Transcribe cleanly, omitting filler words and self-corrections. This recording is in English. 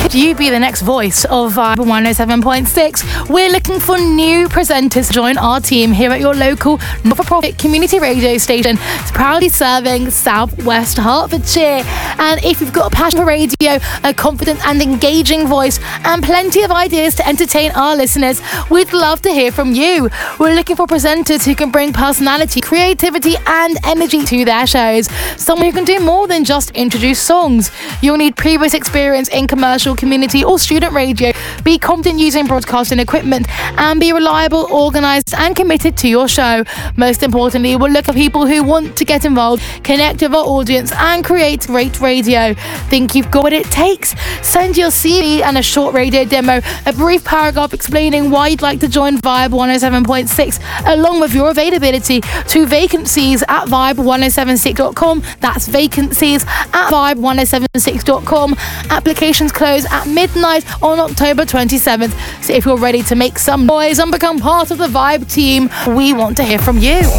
Could you be the next voice of Vibe 107.6? We're looking for new presenters to join our team here at your local not-for-profit community radio station, proudly serving Southwest Hertfordshire. And if you've got a passion for radio, a confident and engaging voice, and plenty of ideas to entertain our listeners, we'd love to hear from you. We're looking for presenters who can bring personality, creativity and energy to their shows. Someone who can do more than just introduce songs. You'll need previous experience in commercial, community or student radio, be confident using broadcasting equipment, and be reliable, organised and committed to your show. Most importantly, we'll look at people who want to get involved, connect with our audience and create great radio. Think you've got what it takes? Send your CV and a short radio demo, a brief paragraph explaining why you'd like to join Vibe 107.6 along with your availability to vacancies@vibe1076.com. That's vacancies@vibe1076.com. Applications close at midnight on October 27th. So if you're ready to make some noise and become part of the Vibe team, we want to hear from you.